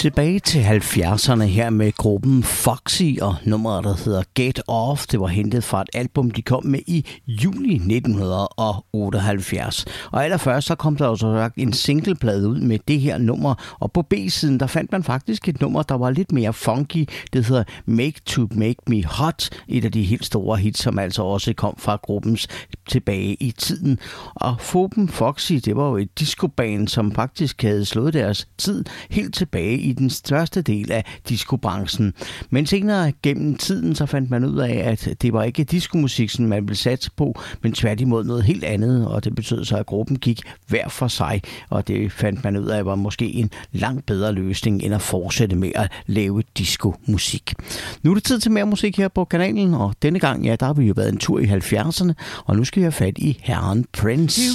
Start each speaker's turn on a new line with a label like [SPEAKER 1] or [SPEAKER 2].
[SPEAKER 1] Tilbage til 70'erne her med gruppen Foxy og nummeret, der hedder Get Off. Det var hentet fra et album, de kom med i juni 1978. Og allerførst så kom der også en singleplade ud med det her nummer. Og på B-siden, der fandt man faktisk et nummer, der var lidt mere funky. Det hedder Make to Make Me Hot. Et af de helt store hits, som altså også kom fra gruppens tilbage i tiden. Og Foben Foxy, det var jo et discoband, som faktisk havde slået deres tid helt tilbage i den største del af discobranchen. Men senere gennem tiden, så fandt man ud af, at det var ikke diskomusik, som man ville satse på, men tværtimod noget helt andet, og det betød så, at gruppen gik hver for sig, og det fandt man ud af, var måske en langt bedre løsning, end at fortsætte med at lave diskomusik. Nu er det tid til mere musik her på kanalen, og denne gang, ja, der har vi jo været en tur i 70'erne, og nu skal vi have fat i herren Prince.